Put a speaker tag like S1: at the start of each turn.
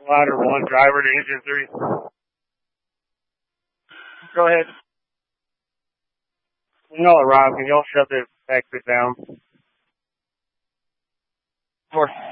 S1: Ladder 1, driver to engine 3. Go ahead. No, Rob, can y'all shut the exit down? 4.